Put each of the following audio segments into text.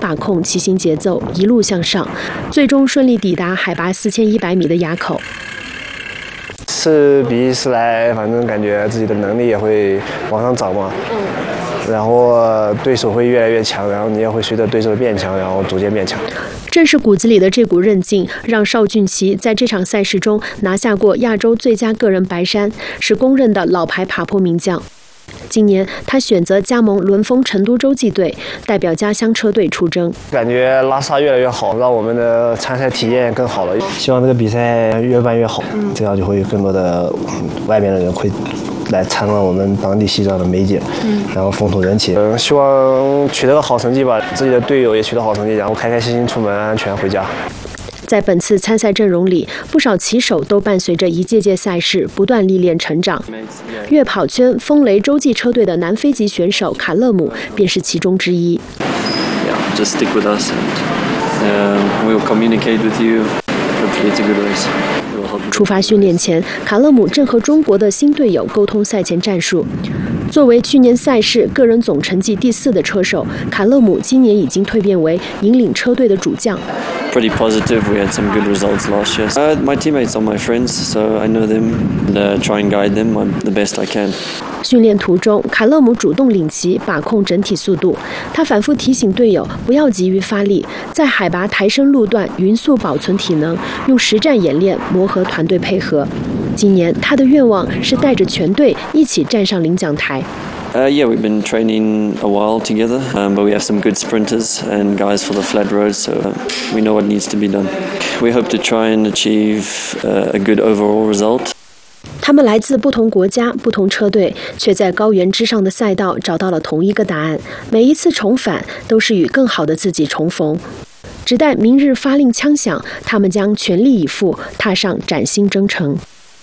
把控骑行节奏，一路向上，最终顺利抵达海拔4100米的垭口。 是比时来，反正感觉自己的能力也会往上涨嘛。然后对手会越来越强，然后你也会随着对手的变强，然后逐渐变强。 正是骨子里的这股韧劲，让邵俊骐在这场赛事中拿下过亚洲最佳个人白衫，是公认的老牌爬坡名将。今年他选择加盟轮风成都洲际队，代表家乡车队出征。 感觉拉萨越来越好，让我们的参赛体验更好了。希望这个比赛越办越好，这样就会有更多的外面的人会来参观我们当地西藏的美景，然后风土人情。希望取得个好成绩吧，自己的队友也取得好成绩，然后开开心心出门，安全回家。 在本次参赛阵容里，不少骑手都伴随着一届届赛事不断历练成长。越跑圈风雷洲际车队的南非籍选手卡勒姆便是其中之一。 Just stick with us and we'll communicate with you. Hopefully it's a good race. 出发训练前，卡勒姆正和中国的新队友沟通赛前战术。作为去年赛事个人总成绩第4的车手，卡勒姆今年已经蜕变为引领车队的主将。 Pretty positive. We had some good results last year. My teammates are my friends, so I know them and try and guide them the best I can. 训练途中，卡勒姆主动领骑，把控整体速度。他反复提醒队友不要急于发力，在海拔抬升路段匀速保存体能，用实战演练磨合团队配合。今年他的愿望是带着全队一起站上领奖台。 Yeah, we've been training a while together, but we have some good sprinters and guys for the flat roads, so we know what needs to be done. We hope to try and achieve a good overall result. 他们来自不同国家、不同车队，却在高原之上的赛道找到了同一个答案。每一次重返，都是与更好的自己重逢。只待明日发令枪响，他们将全力以赴，踏上崭新征程。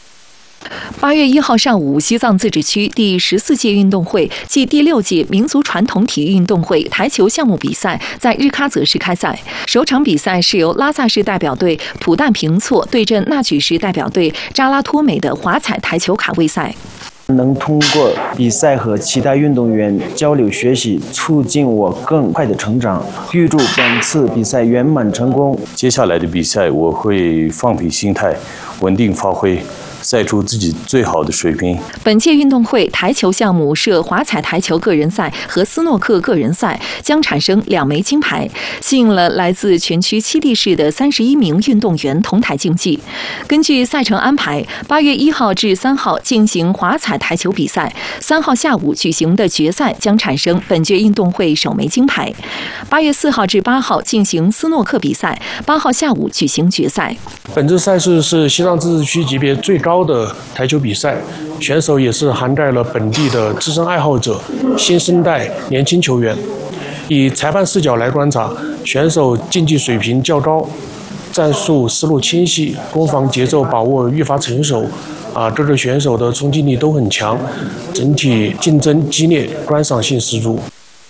8月1号上午，西藏自治区第14届运动会暨第6届民族传统体育运动会台球项目比赛在日喀则市开赛。首场比赛是由拉萨市代表队普旦平措对阵纳曲市代表队扎拉托美的华彩台球卡位赛。 能通过比赛和其他运动员交流学习，促进我更快的成长。预祝本次比赛圆满成功。 接下来的比赛，我会放平心态，稳定发挥，赛出自己最好的水平。 本届运动会台球项目设华彩台球个人赛和斯诺克个人赛，将产生2枚金牌，吸引了来自全区7地市的31名运动员同台竞技。根据赛程安排，8月1号至3号进行华彩台球比赛，3号下午举行的决赛将产生本届运动会首枚金牌。8月4号至8号进行斯诺克比赛，8号下午举行决赛。 本次赛事是西藏自治区级别最高的台球比赛，选手也是涵盖了本地的资深爱好者、新生代年轻球员。以裁判视角来观察，选手竞技水平较高，战术思路清晰，攻防节奏把握愈发成熟。各个选手的冲击力都很强，整体竞争激烈，观赏性十足。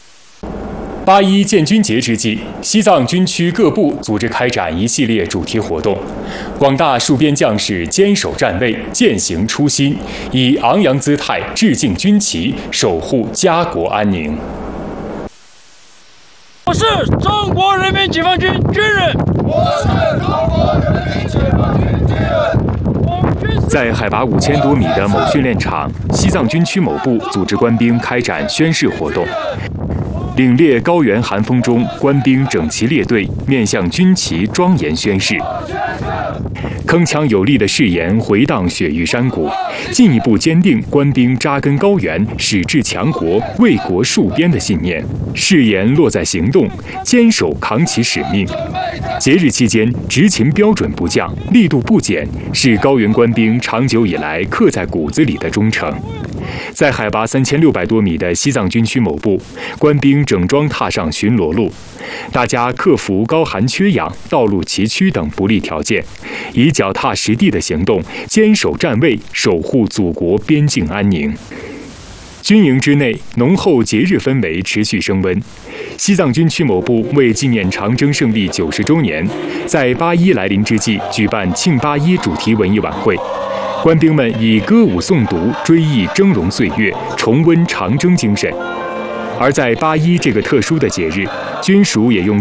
8·1建军节之际，西藏军区各部组织开展一系列主题活动，广大戍边将士坚守站位，践行初心，以昂扬姿态致敬军旗，守护家国安宁。 我是中国人民解放军军人。我是中国人民解放军军人。 在海拔5000多米的某训练场，西藏军区某部组织官兵开展宣誓活动。凛冽高原寒风中，官兵整齐列队，面向军旗庄严宣誓。铿锵有力的誓言回荡雪域山谷，进一步坚定官兵扎根高原、矢志强国、为国戍边的信念。誓言落在行动，坚守扛起使命。节日期间，执勤标准不降，力度不减，是高原官兵长久以来刻在骨子里的忠诚。在海拔3600多米的西藏军区某部，官兵整装踏上巡逻路，大家克服高寒缺氧、道路崎岖等不利条件，以脚踏实地的行动，坚守站位，守护祖国边境安宁。军营之内，浓厚节日氛围持续升温。西藏军区某部为纪念长征胜利90周年，在8·1来临之际举办庆8·1主题文艺晚会。官兵们以歌舞诵读追忆峥嵘岁月，重温长征精神。而在8·1这个特殊的节日，军属也用